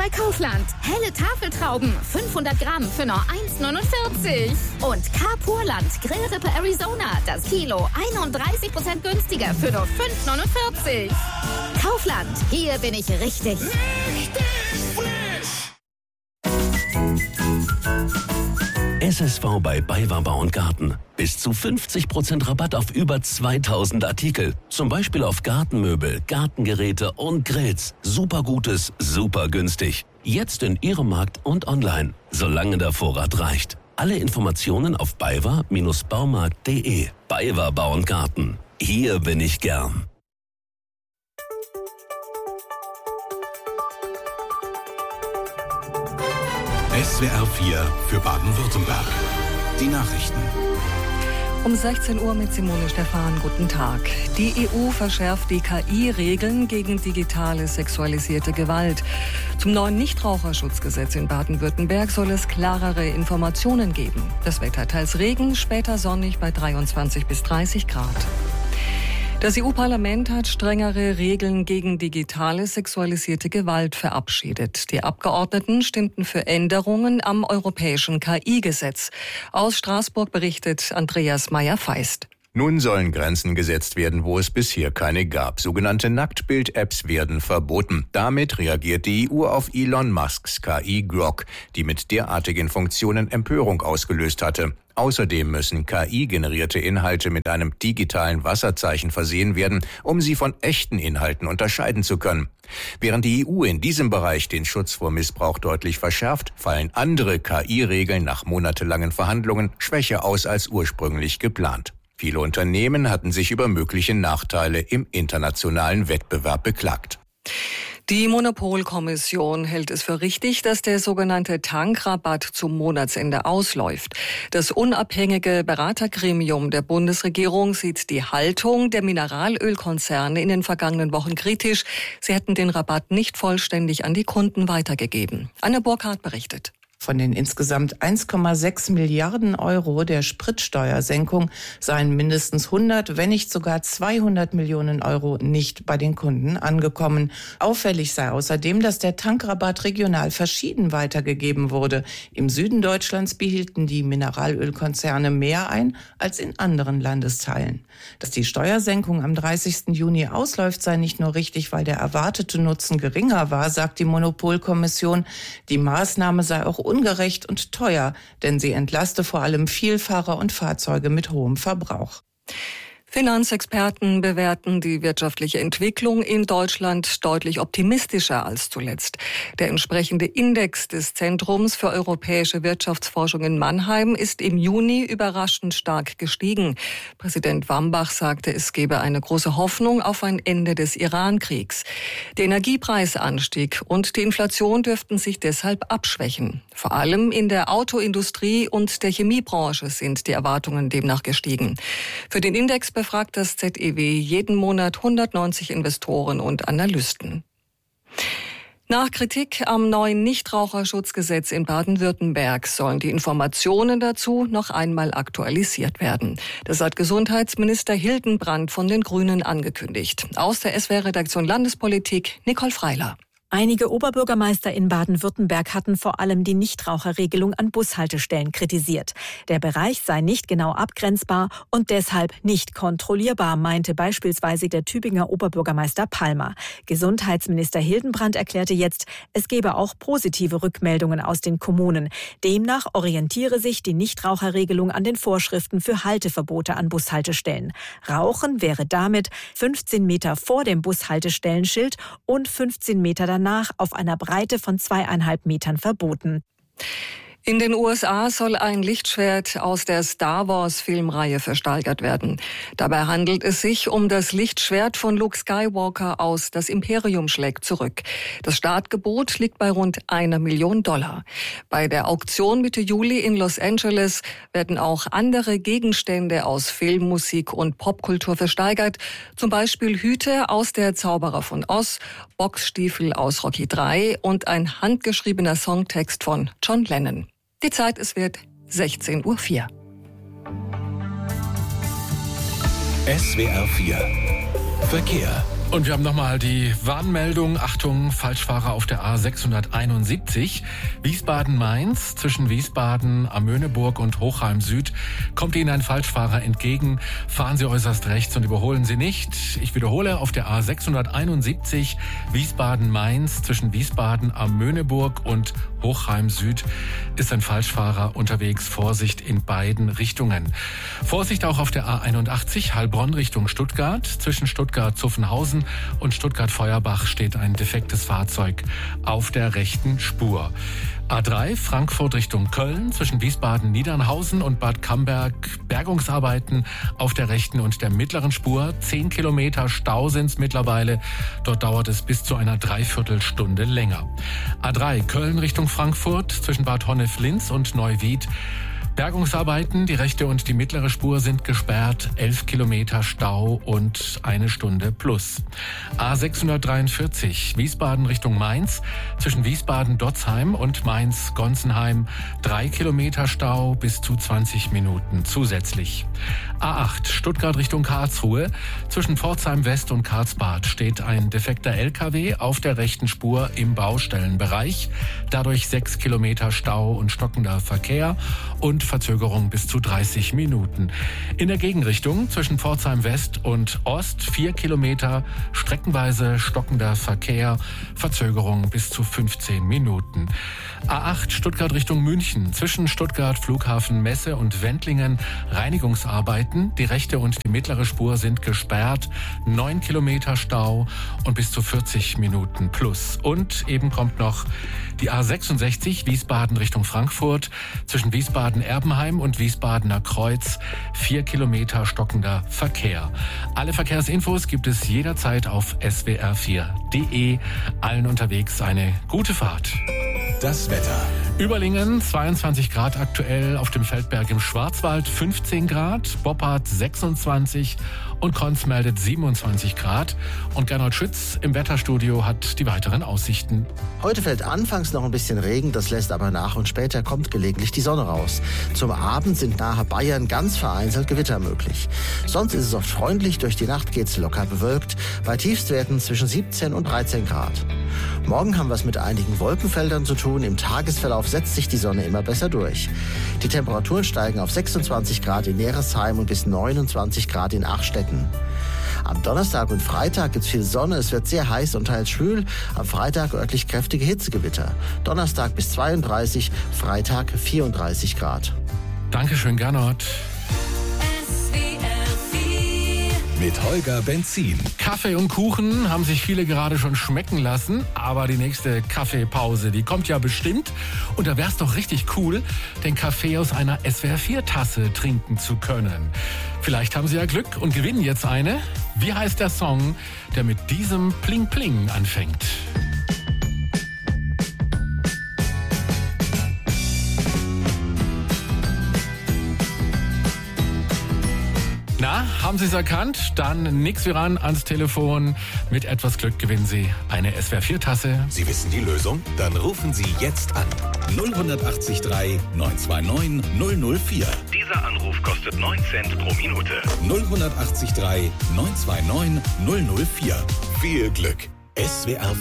bei Kaufland. Helle Tafeltrauben, 500 Gramm für nur 1,49. Und Carpurland Grillrippe Arizona, das Kilo 31% günstiger für nur 5,49. Kaufland, hier bin ich richtig. SSV bei BayWa Bau & Garten. Bis zu 50% Rabatt auf über 2000 Artikel. Zum Beispiel auf Gartenmöbel, Gartengeräte und Grills. Super Gutes, super günstig. Jetzt in Ihrem Markt und online. Solange der Vorrat reicht. Alle Informationen auf baywa-baumarkt.de. BayWa Bau & Garten. Hier bin ich gern. SWR 4 für Baden-Württemberg. Die Nachrichten. Um 16 Uhr mit Simone Stephan. Guten Tag. Die EU verschärft die KI-Regeln gegen digitale sexualisierte Gewalt. Zum neuen Nichtraucherschutzgesetz in Baden-Württemberg soll es klarere Informationen geben. Das Wetter teils Regen, später sonnig bei 23 bis 30 Grad. Das EU-Parlament hat strengere Regeln gegen digitale sexualisierte Gewalt verabschiedet. Die Abgeordneten stimmten für Änderungen am europäischen KI-Gesetz. Aus Straßburg berichtet Andreas Meyer-Feist. Nun sollen Grenzen gesetzt werden, wo es bisher keine gab. Sogenannte Nacktbild-Apps werden verboten. Damit reagiert die EU auf Elon Musks KI Grok, die mit derartigen Funktionen Empörung ausgelöst hatte. Außerdem müssen KI-generierte Inhalte mit einem digitalen Wasserzeichen versehen werden, um sie von echten Inhalten unterscheiden zu können. Während die EU in diesem Bereich den Schutz vor Missbrauch deutlich verschärft, fallen andere KI-Regeln nach monatelangen Verhandlungen schwächer aus als ursprünglich geplant. Viele Unternehmen hatten sich über mögliche Nachteile im internationalen Wettbewerb beklagt. Die Monopolkommission hält es für richtig, dass der sogenannte Tankrabatt zum Monatsende ausläuft. Das unabhängige Beratergremium der Bundesregierung sieht die Haltung der Mineralölkonzerne in den vergangenen Wochen kritisch. Sie hätten den Rabatt nicht vollständig an die Kunden weitergegeben. Anne Burkhardt berichtet. Von den insgesamt 1,6 Milliarden Euro der Spritsteuersenkung seien mindestens 100, wenn nicht sogar 200 Millionen Euro nicht bei den Kunden angekommen. Auffällig sei außerdem, dass der Tankrabatt regional verschieden weitergegeben wurde. Im Süden Deutschlands behielten die Mineralölkonzerne mehr ein als in anderen Landesteilen. Dass die Steuersenkung am 30. Juni ausläuft, sei nicht nur richtig, weil der erwartete Nutzen geringer war, sagt die Monopolkommission. Die Maßnahme sei auch ungerecht und teuer, denn sie entlaste vor allem Vielfahrer und Fahrzeuge mit hohem Verbrauch. Finanzexperten bewerten die wirtschaftliche Entwicklung in Deutschland deutlich optimistischer als zuletzt. Der entsprechende Index des Zentrums für europäische Wirtschaftsforschung in Mannheim ist im Juni überraschend stark gestiegen. Präsident Wambach sagte, es gebe eine große Hoffnung auf ein Ende des Iran-Kriegs. Der Energiepreisanstieg und die Inflation dürften sich deshalb abschwächen. Vor allem in der Autoindustrie und der Chemiebranche sind die Erwartungen demnach gestiegen. Für den Index befragt das ZEW jeden Monat 190 Investoren und Analysten. Nach Kritik am neuen Nichtraucherschutzgesetz in Baden-Württemberg sollen die Informationen dazu noch einmal aktualisiert werden. Das hat Gesundheitsminister Hildenbrand von den Grünen angekündigt. Aus der SWR-Redaktion Landespolitik Nicole Freiler. Einige Oberbürgermeister in Baden-Württemberg hatten vor allem die Nichtraucherregelung an Bushaltestellen kritisiert. Der Bereich sei nicht genau abgrenzbar und deshalb nicht kontrollierbar, meinte beispielsweise der Tübinger Oberbürgermeister Palmer. Gesundheitsminister Hildenbrand erklärte jetzt, es gebe auch positive Rückmeldungen aus den Kommunen. Demnach orientiere sich die Nichtraucherregelung an den Vorschriften für Halteverbote an Bushaltestellen. Rauchen wäre damit 15 Meter vor dem Bushaltestellenschild und 15 Meter danach auf einer Breite von 2,5 Metern verboten. In den USA soll ein Lichtschwert aus der Star-Wars-Filmreihe versteigert werden. Dabei handelt es sich um das Lichtschwert von Luke Skywalker aus Das Imperium schlägt zurück. Das Startgebot liegt bei rund $1 Million. Bei der Auktion Mitte Juli in Los Angeles werden auch andere Gegenstände aus Film, Musik und Popkultur versteigert. Zum Beispiel Hüte aus Der Zauberer von Oz, Boxstiefel aus Rocky 3 und ein handgeschriebener Songtext von John Lennon. Die Zeit, es wird 16:04 Uhr. SWR 4 Verkehr. Und wir haben nochmal die Warnmeldung. Achtung, Falschfahrer auf der A671. Wiesbaden-Mainz, zwischen Wiesbaden, Amöneburg und Hochheim Süd kommt Ihnen ein Falschfahrer entgegen. Fahren Sie äußerst rechts und überholen Sie nicht. Ich wiederhole, auf der A671 Wiesbaden-Mainz, zwischen Wiesbaden, Amöneburg und Hochheim Süd ist ein Falschfahrer unterwegs. Vorsicht in beiden Richtungen. Vorsicht auch auf der A81 Heilbronn Richtung Stuttgart. Zwischen Stuttgart-Zuffenhausen und Stuttgart-Feuerbach steht ein defektes Fahrzeug auf der rechten Spur. A3 Frankfurt Richtung Köln, zwischen Wiesbaden-Niedernhausen und Bad Camberg Bergungsarbeiten auf der rechten und der mittleren Spur. 10 Kilometer Stau sind's mittlerweile. Dort dauert es bis zu einer Dreiviertelstunde länger. A3 Köln Richtung Frankfurt, zwischen Bad Honnef-Linz und Neuwied. Bergungsarbeiten, die rechte und die mittlere Spur sind gesperrt, 11 Kilometer Stau und eine Stunde plus. A643 Wiesbaden Richtung Mainz, zwischen Wiesbaden-Dotzheim und Mainz-Gonsenheim 3 Kilometer Stau bis zu 20 Minuten zusätzlich. A8 Stuttgart Richtung Karlsruhe, zwischen Pforzheim West und Karlsbad steht ein defekter LKW auf der rechten Spur im Baustellenbereich. Dadurch 6 Kilometer Stau und stockender Verkehr und Verzögerung bis zu 30 Minuten. In der Gegenrichtung zwischen Pforzheim West und Ost 4 Kilometer, streckenweise stockender Verkehr, Verzögerung bis zu 15 Minuten. A8 Stuttgart Richtung München, zwischen Stuttgart Flughafen Messe und Wendlingen Reinigungsarbeiten. Die rechte und die mittlere Spur sind gesperrt, 9 Kilometer Stau und bis zu 40 Minuten plus. Und eben kommt noch die A66 Wiesbaden Richtung Frankfurt, zwischen Wiesbaden-Erbenheim und Wiesbadener Kreuz 4 Kilometer stockender Verkehr. Alle Verkehrsinfos gibt es jederzeit auf swr4.de. Allen unterwegs eine gute Fahrt. Das Wetter. Überlingen 22 Grad aktuell, auf dem Feldberg im Schwarzwald 15 Grad, Boppard 26 und Konz meldet 27 Grad. Und Gernot Schütz im Wetterstudio hat die weiteren Aussichten. Heute fällt anfangs noch ein bisschen Regen, das lässt aber nach und später kommt gelegentlich die Sonne raus. Zum Abend sind nahe Bayern ganz vereinzelt Gewitter möglich. Sonst ist es oft freundlich, durch die Nacht geht's locker bewölkt, bei Tiefstwerten zwischen 17 und 13 Grad. Morgen haben wir es mit einigen Wolkenfeldern zu tun. Im Tagesverlauf setzt sich die Sonne immer besser durch. Die Temperaturen steigen auf 26 Grad in Neresheim und bis 29 Grad in Achstetten. Am Donnerstag und Freitag gibt's viel Sonne, es wird sehr heiß und teils schwül. Am Freitag örtlich kräftige Hitzegewitter. Donnerstag bis 32, Freitag 34 Grad. Dankeschön, Gernot. Mit Holger Benzin. Kaffee und Kuchen haben sich viele gerade schon schmecken lassen, aber die nächste Kaffeepause, die kommt ja bestimmt. Und da wär's doch richtig cool, den Kaffee aus einer SWR4-Tasse trinken zu können. Vielleicht haben Sie ja Glück und gewinnen jetzt eine. Wie heißt der Song, der mit diesem Pling-Pling anfängt? Na, haben Sie es erkannt? Dann nix wie ran ans Telefon. Mit etwas Glück gewinnen Sie eine SWR4-Tasse. Sie wissen die Lösung? Dann rufen Sie jetzt an. 0183 929 004. Dieser Anruf kostet 9 Cent pro Minute. 0183 929 004. Viel Glück. SWR